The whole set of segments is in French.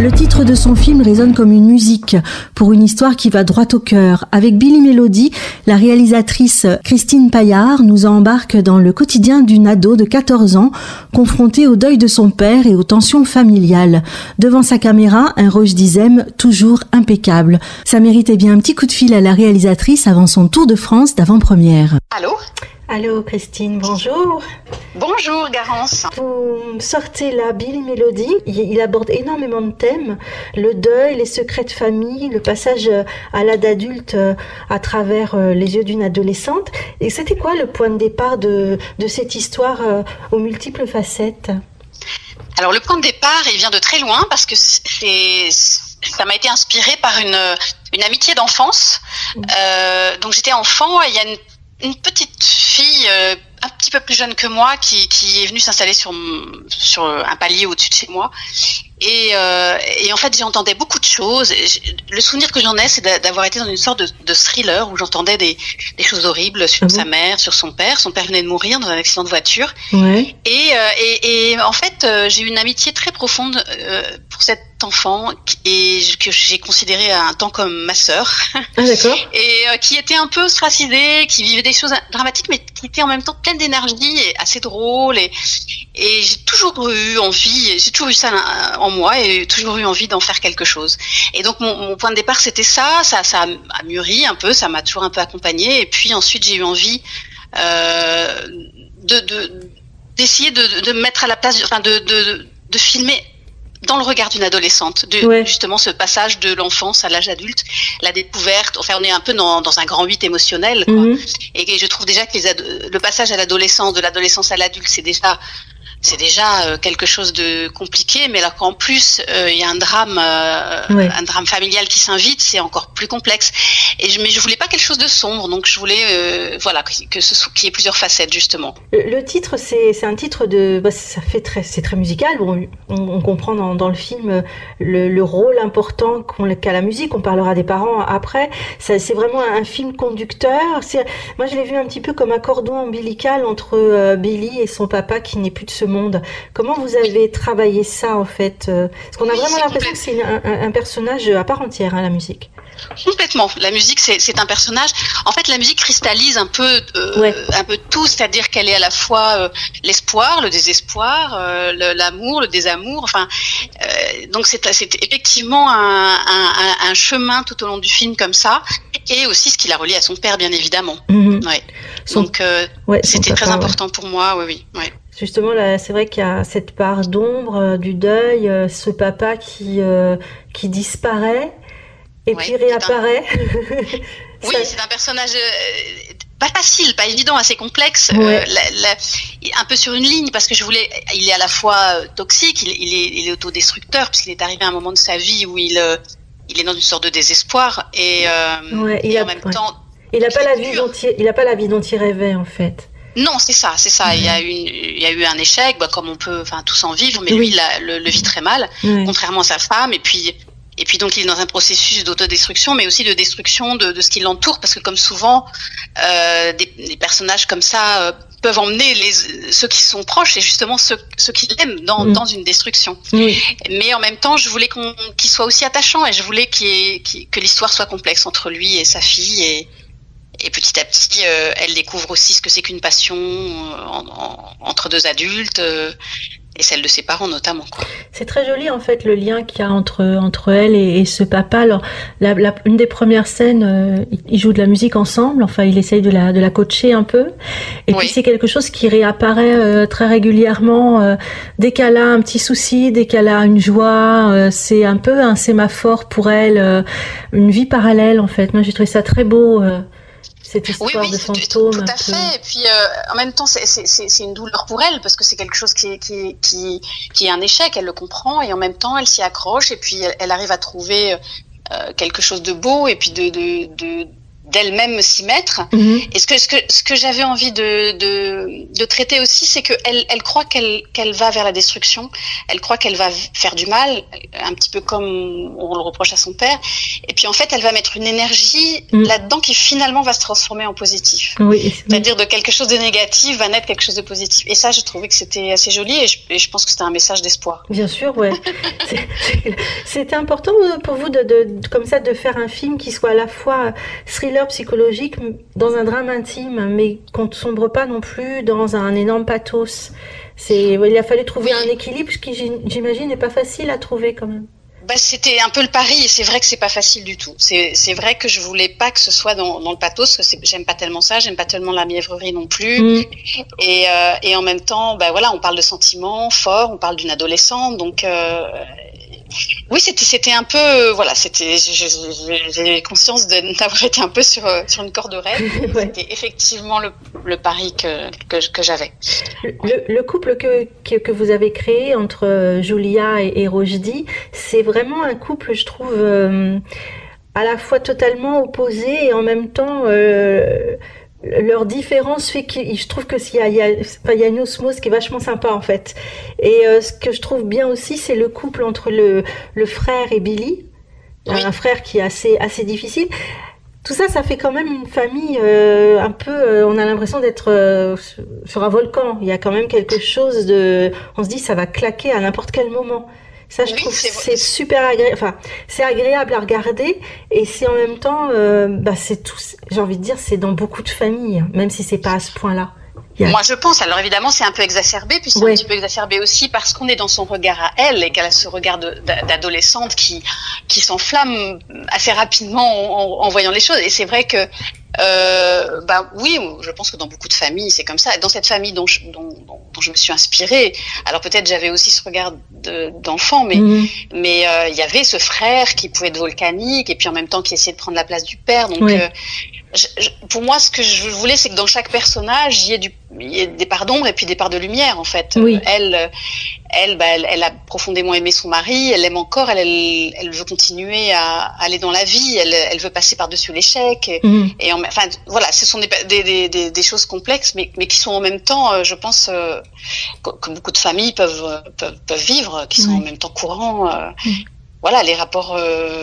Le titre de son film résonne comme une musique pour une histoire qui va droit au cœur. Avec Billy Mélodie, la réalisatrice Christine Paillard nous embarque dans le quotidien d'une ado de 14 ans confrontée au deuil de son père et aux tensions familiales. Devant sa caméra, un Roche Dizem toujours impeccable. Ça méritait bien un petit coup de fil à la réalisatrice avant son tour de France d'avant-première. Allô ? Allô Christine, bonjour. Bonjour Garance. Vous sortez là Billy Mélodie, il aborde énormément de thèmes, le deuil, les secrets de famille, le passage à l'âge adulte à travers les yeux d'une adolescente. Et c'était quoi le point de départ de cette histoire aux multiples facettes ? Alors le point de départ, il vient de très loin parce que ça m'a été inspiré par une amitié d'enfance. Donc j'étais enfant et il y a une petite fille un petit peu plus jeune que moi qui est venue s'installer sur un palier au-dessus de chez moi et en fait j'entendais beaucoup de choses. Le souvenir que j'en ai, c'est d'avoir été dans une sorte de thriller où j'entendais des choses horribles sur sa mère, sur son père venait de mourir dans un accident de voiture. Ouais. Et en fait j'ai eu une amitié très profonde pour cet enfant et que j'ai considéré un temps comme ma sœur. Ah, d'accord. Et qui était un peu ostracisée, qui vivait des choses dramatiques mais qui était en même temps pleine d'énergie et assez drôle et j'ai toujours eu ça en moi et toujours eu envie d'en faire quelque chose. Et donc mon point de départ c'était ça a mûri un peu, ça m'a toujours un peu accompagnée et puis ensuite j'ai eu envie d'essayer de mettre à la place, enfin de filmer dans le regard d'une adolescente, justement ce passage de l'enfance à l'âge adulte, la découverte, enfin on est un peu dans un grand 8 émotionnel, quoi. Et je trouve déjà que le passage à l'adolescence, de l'adolescence à l'adulte, c'est déjà quelque chose de compliqué, mais alors qu'en plus il y a un drame familial qui s'invite, c'est encore plus complexe. Mais je voulais pas quelque chose de sombre, donc je voulais qu'il y ait plusieurs facettes justement. Le titre c'est un titre c'est très musical. Bon, on comprend dans le film le rôle important qu'a la musique. On parlera des parents après. C'est vraiment un film conducteur. Moi je l'ai vu un petit peu comme un cordon ombilical entre Billy et son papa qui n'est plus de ce monde. Comment vous avez travaillé ça en fait ? Parce qu'on a vraiment l'impression que c'est un personnage à part entière, la musique. Complètement. La musique, c'est un personnage. En fait, la musique cristallise un peu tout, c'est-à-dire qu'elle est à la fois l'espoir, le désespoir, l'amour, le désamour. Enfin, donc c'est effectivement un chemin tout au long du film comme ça, et aussi ce qui l'a relié à son père, bien évidemment. Ouais. Donc c'était très important pour moi. Oui. Justement, là, c'est vrai qu'il y a cette part d'ombre du deuil, ce papa qui disparaît. Et puis réapparaît. C'est un personnage pas facile, pas évident, assez complexe, un peu sur une ligne parce que il est à la fois toxique, il est autodestructeur puisqu'il est arrivé à un moment de sa vie où il est dans une sorte de désespoir et en même temps il n'a pas la vie dont il rêvait en fait. Non, c'est ça. Il y a eu un échec, comme on peut, tous en vivre, mais lui, le vit très mal, contrairement à sa femme. Et puis donc il est dans un processus d'autodestruction, mais aussi de destruction de ce qui l'entoure, parce que comme souvent, des personnages comme ça peuvent emmener ceux qui sont proches et justement ceux qui l'aiment dans une destruction. Mais en même temps, je voulais qu'il soit aussi attachant et je voulais que l'histoire soit complexe entre lui et sa fille et petit à petit, elle découvre aussi ce que c'est qu'une passion entre deux adultes. Et celle de ses parents notamment, quoi. C'est très joli en fait le lien qu'il y a entre elle et ce papa. Alors une des premières scènes, ils jouent de la musique ensemble. Enfin, il essaye de la coacher un peu. Et puis c'est quelque chose qui réapparaît très régulièrement dès qu'elle a un petit souci, dès qu'elle a une joie. C'est un peu un sémaphore pour elle, une vie parallèle en fait. Moi, j'ai trouvé ça très beau. Cette histoire de fantôme. Tout à fait. Et puis en même temps, c'est une douleur pour elle parce que c'est quelque chose qui est un échec. Elle le comprend et en même temps, elle s'y accroche et puis elle arrive à trouver quelque chose de beau et puis d'elle-même s'y mettre. Et ce que j'avais envie de traiter aussi, c'est que elle croit qu'elle va vers la destruction. Elle croit qu'elle va faire du mal, un petit peu comme on le reproche à son père. Et puis en fait, elle va mettre une énergie là-dedans qui finalement va se transformer en positif. C'est-à-dire de quelque chose de négatif va naître quelque chose de positif. Et ça, je trouvais que c'était assez joli et je pense que c'était un message d'espoir. Bien sûr, ouais. C'était important pour vous comme ça de faire un film qui soit à la fois thriller psychologique dans un drame intime, mais qu'on ne sombre pas non plus dans un énorme pathos. Il a fallu trouver un équilibre qui, j'imagine, n'est pas facile à trouver quand même. C'était un peu le pari et c'est vrai que c'est pas facile du tout. C'est vrai que je voulais pas que ce soit dans le pathos, parce que j'aime pas tellement ça, j'aime pas tellement la mièvrerie non plus. Et en même temps, voilà, on parle de sentiments forts, on parle d'une adolescente, donc oui, c'était un peu, voilà, j'ai conscience d'avoir été un peu sur une corde raide. C'était effectivement le pari que j'avais. Le couple que vous avez créé entre Julia et Rochdy, c'est vraiment un couple, je trouve, à la fois totalement opposé et en même temps, leur différence fait que je trouve que il y a une osmose qui est vachement sympa en fait. Et ce que je trouve bien aussi, c'est le couple entre le frère et Billy, un frère qui est assez difficile. Tout ça fait quand même une famille un peu. On a l'impression d'être sur un volcan. Il y a quand même quelque chose on se dit ça va claquer à n'importe quel moment. Ça, je trouve c'est super agréable. Enfin, c'est agréable à regarder et c'est en même temps, c'est tout. J'ai envie de dire, c'est dans beaucoup de familles, même si c'est pas à ce point-là. Moi, je pense. Alors évidemment, c'est un peu exacerbé, puis c'est un petit peu exacerbé aussi parce qu'on est dans son regard à elle et qu'elle a ce regard d'adolescente qui s'enflamme assez rapidement en voyant les choses. Et c'est vrai que oui, je pense que dans beaucoup de familles, c'est comme ça. Dans cette famille dont je me suis inspirée, alors peut-être j'avais aussi ce regard d'enfant, mais il y avait ce frère qui pouvait être volcanique et puis en même temps qui essayait de prendre la place du père. Donc pour moi, ce que je voulais, c'est que dans chaque personnage, il y ait des parts d'ombre et puis des parts de lumière, en fait. Elle a profondément aimé son mari, elle l'aime encore, elle veut continuer à aller dans la vie, elle veut passer par-dessus l'échec. Enfin, voilà, ce sont des choses complexes, mais qui sont en même temps, je pense, que beaucoup de familles peuvent vivre, qui sont en même temps courants. Voilà, les rapports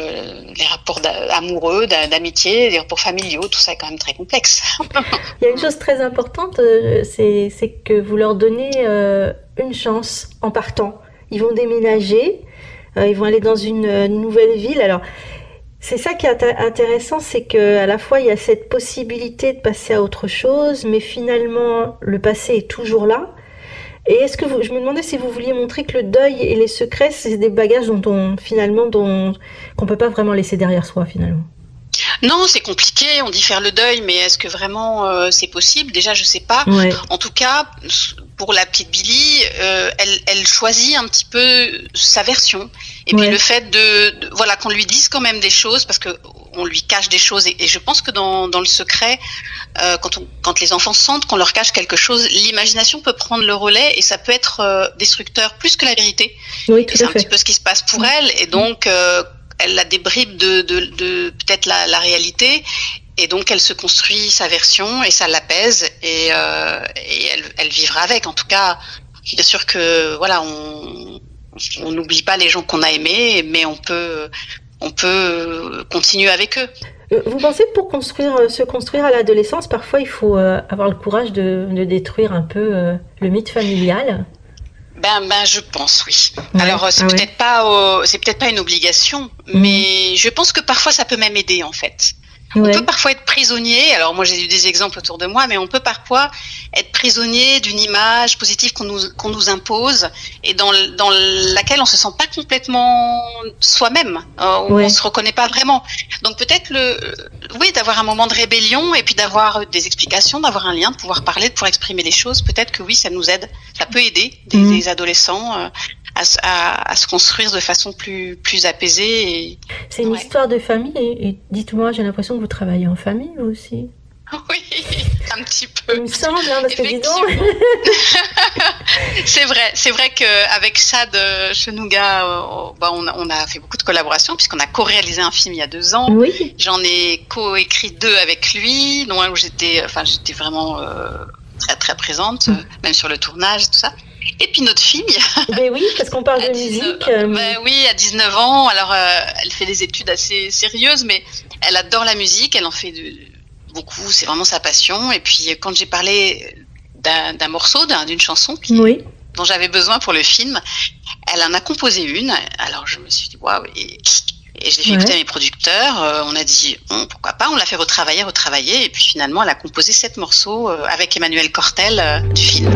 amoureux, d'amitié, les rapports familiaux, tout ça est quand même très complexe. Il y a une chose très importante, c'est que vous leur donnez une chance en partant. Ils vont déménager, ils vont aller dans une nouvelle ville. Alors, c'est ça qui est intéressant, c'est que à la fois il y a cette possibilité de passer à autre chose, mais finalement le passé est toujours là. Et je me demandais si vous vouliez montrer que le deuil et les secrets, c'est des bagages qu'on peut pas vraiment laisser derrière soi finalement. Non, c'est compliqué, on dit faire le deuil, mais est-ce que vraiment c'est possible ? Déjà, je sais pas. En tout cas, pour la petite Billy, elle choisit un petit peu sa version. Et puis le fait voilà, qu'on lui dise quand même des choses, parce que on lui cache des choses, et je pense que dans le secret, quand les enfants sentent qu'on leur cache quelque chose, l'imagination peut prendre le relais et ça peut être destructeur plus que la vérité. Oui, tout à fait. C'est un petit peu ce qui se passe pour elle, et donc elle a des bribes de peut-être la réalité, et donc elle se construit sa version et ça l'apaise, et elle vivra avec. En tout cas, bien sûr que voilà, on n'oublie pas les gens qu'on a aimés, mais on peut continuer avec eux. Vous pensez que pour se construire à l'adolescence, parfois il faut avoir le courage de détruire un peu le mythe familial ? Je pense, oui. Alors c'est peut-être pas une obligation, mais je pense que parfois ça peut même aider en fait. On peut parfois être prisonnier. Alors moi j'ai eu des exemples autour de moi, mais on peut parfois être prisonnier d'une image positive qu'on nous impose et dans laquelle on se sent pas complètement soi-même. On se reconnaît pas vraiment. Donc peut-être d'avoir un moment de rébellion et puis d'avoir des explications, d'avoir un lien, de pouvoir parler, de pouvoir exprimer les choses. Peut-être que oui, ça nous aide. Ça peut aider des adolescents à se construire de façon plus apaisée. C'est une histoire de famille et dites-moi, j'ai l'impression que vous travaillez en famille vous aussi. Oui, un petit peu. peu. Il me semble, parce que dis donc. C'est vrai qu'avec Chad Chenouga, on a fait beaucoup de collaborations puisqu'on a co-réalisé un film il y a 2 ans. Oui. J'en ai co-écrit 2 avec lui, dont où j'étais vraiment très très présente, même sur le tournage et tout ça. Et puis notre fille. Mais oui, parce qu'on parle de musique. Oui, à 19 ans. Alors, elle fait des études assez sérieuses, mais elle adore la musique. Elle en fait beaucoup. C'est vraiment sa passion. Et puis, quand j'ai parlé d'un morceau, d'une chanson dont j'avais besoin pour le film, elle en a composé une. Alors, je me suis dit, waouh. Et je l'ai fait écouter à mes producteurs. On a dit, pourquoi pas. On l'a fait retravailler. Et puis, finalement, elle a composé 7 morceaux avec Emmanuel Cortel du film.